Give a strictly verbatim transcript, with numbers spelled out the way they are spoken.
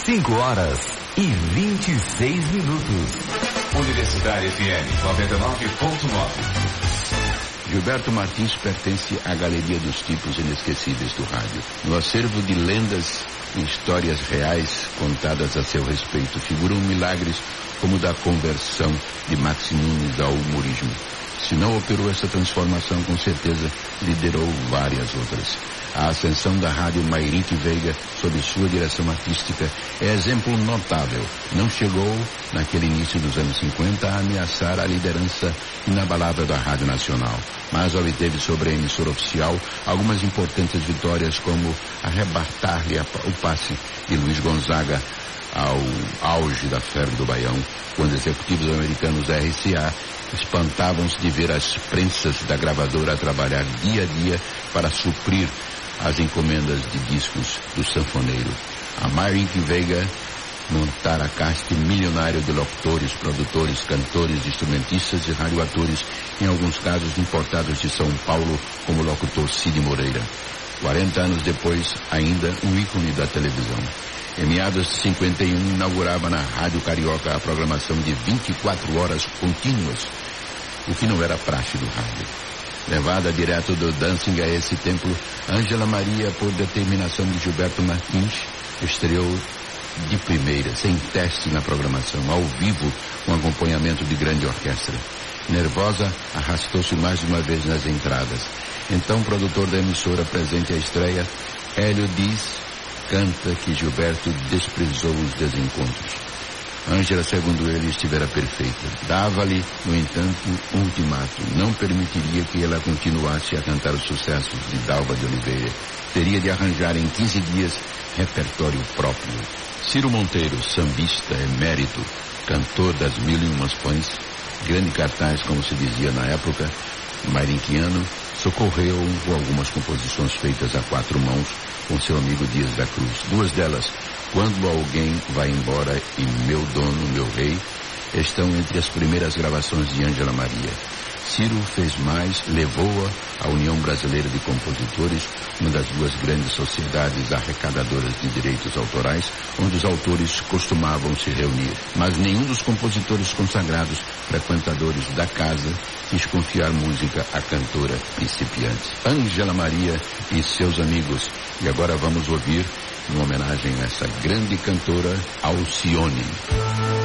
cinco horas e vinte e seis minutos. Universitária F M noventa e nove ponto nove. Gilberto Martins pertence à galeria dos tipos inesquecíveis do rádio. No acervo de lendas e histórias reais contadas a seu respeito, figuram milagres como o da conversão de Max Nunes ao humorismo. Se não operou essa transformação, com certeza liderou várias outras. A ascensão da rádio Mayrink Veiga, sob sua direção artística, é exemplo notável. Não chegou, naquele início dos anos cinquenta, a ameaçar a liderança inabalável da Rádio Nacional, mas obteve sobre a emissora oficial algumas importantes vitórias, como arrebatar-lhe o passe de Luiz Gonzaga ao auge da febre do Baião, quando executivos americanos da R C A espantavam-se de ver as prensas da gravadora trabalhar dia a dia para suprir as encomendas de discos do sanfoneiro. A Mayrink Veiga montara casting milionário de locutores, produtores, cantores, instrumentistas e radioatores, em alguns casos importados de São Paulo, como o locutor Cid Moreira. quarenta anos depois, ainda um ícone da televisão. Em meados de cinquenta e um, inaugurava na Rádio Carioca a programação de vinte e quatro horas contínuas, o que não era praxe do rádio. Levada direto do dancing a esse templo, Ângela Maria, por determinação de Gilberto Martins, estreou de primeira, sem teste na programação, ao vivo, com acompanhamento de grande orquestra. Nervosa, arrastou-se mais uma vez nas entradas. Então, o produtor da emissora presente à estreia, Hélio diz, canta que Gilberto desprezou os desencontros. Ângela, segundo ele, estivera perfeita. Dava-lhe, no entanto, um ultimato. Não permitiria que ela continuasse a cantar os sucessos de Dalva de Oliveira. Teria de arranjar em quinze dias repertório próprio. Ciro Monteiro, sambista, emérito, cantor das mil e umas pães, grande cartaz, como se dizia na época, mairinquiano, socorreu com algumas composições feitas a quatro mãos com seu amigo Dias da Cruz. Duas delas, Quando Alguém Vai Embora e Meu Dono, Meu Rei, estão entre as primeiras gravações de Ângela Maria. Ciro fez mais, levou-a à União Brasileira de Compositores, uma das duas grandes sociedades arrecadadoras de direitos autorais, onde os autores costumavam se reunir. Mas nenhum dos compositores consagrados, frequentadores da casa, quis confiar música à cantora principiante. Ângela Maria e seus amigos. E agora vamos ouvir, em homenagem a essa grande cantora, Alcione.